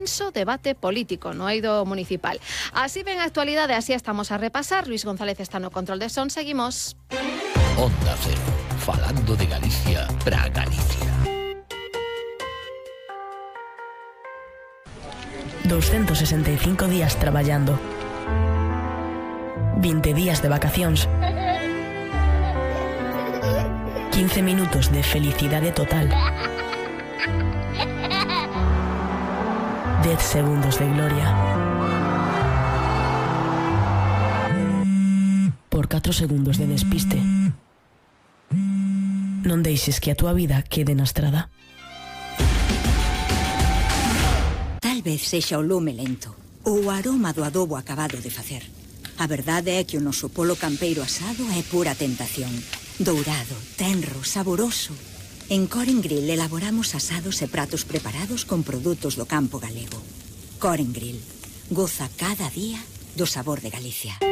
debate político no eido municipal. Así ven a actualidade, así estamos a repasar. Luis González está no control de son, seguimos. Onda Cero, falando de Galicia para Galicia. 265 días traballando, 20 días de vacacións, 15 minutos de felicidade total, 10 segundos de gloria, por 4 segundos de despiste. Non deixes que a túa vida quede na estrada. Tal vez sexa o lume lento ou o aroma do adobo acabado de facer. A verdade é que o noso polo campeiro asado é pura tentación. Dourado, tenro, saboroso. En Coren Grill elaboramos asados e pratos preparados con produtos do campo galego. Coren Grill. Goza cada día do sabor de Galicia.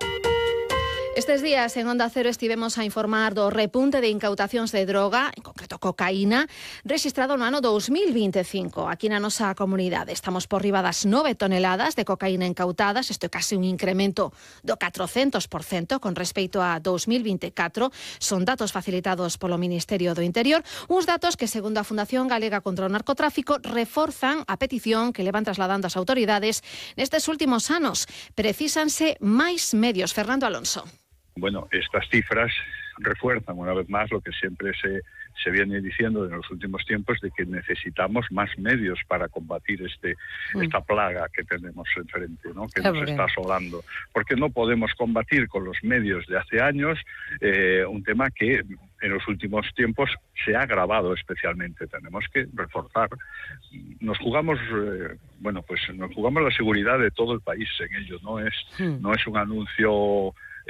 Estes días en Onda Cero estivemos a informar do repunte de incautacións de droga, en concreto cocaína, rexistrado no ano 2025 aquí na nosa comunidade. Estamos por riba das 9 toneladas de cocaína incautadas, isto é case un incremento do 400% con respecto a 2024. Son datos facilitados polo Ministerio do Interior, uns datos que, segundo a Fundación Galega contra o Narcotráfico, reforzan a petición que levan trasladando as autoridades nestes últimos anos. Precísanse máis medios. Fernando Alonso. Bueno, estas cifras refuerzan una vez más lo que siempre se viene diciendo en los últimos tiempos, de que necesitamos más medios para combatir esta plaga que tenemos enfrente, ¿no? Que nos está asolando. Porque no podemos combatir con los medios de hace años un tema que en los últimos tiempos se ha agravado especialmente. Tenemos que reforzar. Nos jugamos, nos jugamos la seguridad de todo el país en ello. No es un anuncio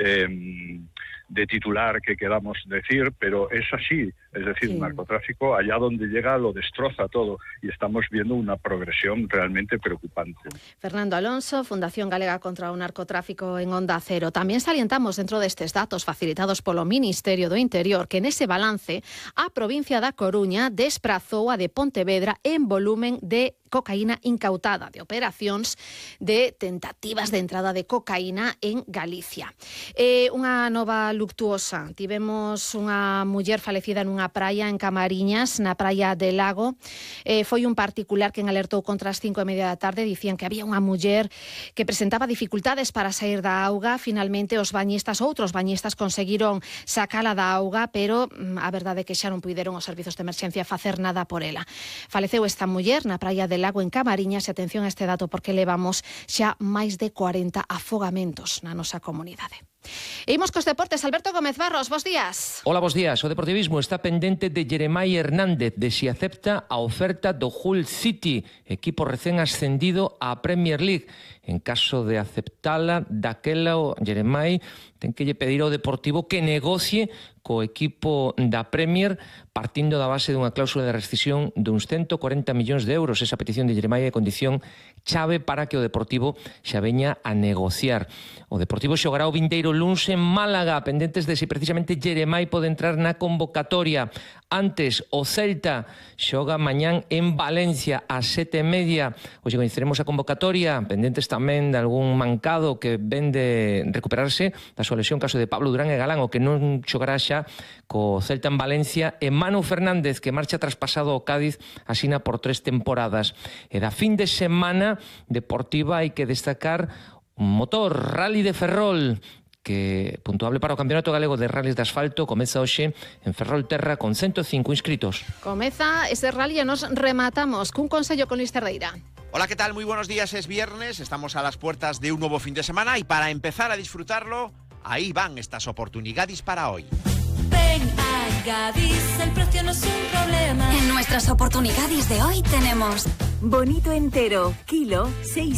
de titular que queramos decir, pero es así. Es decir, el narcotráfico allá donde llega lo destroza todo y estamos viendo una progresión realmente preocupante. Fernando Alonso, Fundación Galega contra o Narcotráfico en Onda Cero. Tamén salientamos dentro destes datos facilitados polo Ministerio do Interior que nese balance a provincia da Coruña desprazou a de Pontevedra en volumen de cocaína incautada, de operacións de tentativas de entrada de cocaína en Galicia. Unha nova luctuosa. Tivemos unha muller falecida nunha praia en Camariñas, na praia de Lago. Foi un particular quen alertou contra as 5:30 da tarde. Dicían que había unha muller que presentaba dificultades para sair da auga. Finalmente outros bañistas conseguiron sacala da auga, pero a verdade é que xa non puideron os servizos de emerxencia facer nada por ela. Faleceu esta muller na praia de Lago en Camariñas, e atención a este dato porque levamos xa máis de 40 afogamentos na nosa comunidade. E imos cos deportes. Alberto Gómez Barros, bos días. Hola, bos días. O deportivismo está pendente de Jeremai Hernández de si acepta a oferta do Hull City, equipo recén ascendido á Premier League. En caso de aceptala, daquela o Jeremai ten que lle pedir ao Deportivo que negocie co equipo da Premier partindo da base dunha cláusula de rescisión duns 140 millóns de euros. Esa petición de Jeremai é condición chave para que o Deportivo xa veña a negociar. O Deportivo xogará o vindeiro luns en Málaga, pendentes de se precisamente Jeremai pode entrar na convocatoria. Antes, o Celta xoga mañán en Valencia ás 7:30. Hoxe coñeceremos a convocatoria, pendentes tamén de algún mancado que ven de recuperarse da súa lesión, caso de Pablo Durán e Galán, o que non xogará xa co Celta en Valencia, e Manu Fernández, que marcha traspasado ao Cádiz, asina por 3 temporadas. E da fin de semana deportiva hai que destacar un motor, Rally de Ferrol, que puntuable para o Campeonato Galego de Rallys de Asfalto, comeza hoxe en Ferrolterra con 105 inscritos. Comeza ese rally e nos rematamos cun consello con Luis Cerdeira. Hola, ¿qué tal? Muy buenos días, es viernes, estamos a las puertas de un nuevo fin de semana y para empezar a disfrutarlo, ahí van estas oportunidades para hoy. Ven a Gadis, el precio no es un problema. En nuestras oportunidades de hoy tenemos bonito entero, kilo,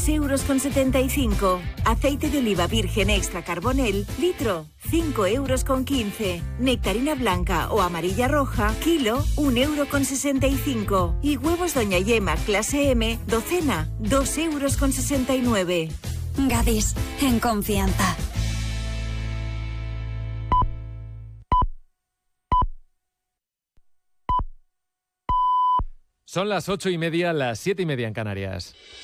6,75 €. Aceite de oliva virgen extra carbonel, litro, 5,15 €. Nectarina blanca o amarilla roja, kilo, 1,65 €. Y huevos Doña Yema clase M, docena, 2,69 €. Gadis, en confianza. Son las 8:30, las 7:30 en Canarias.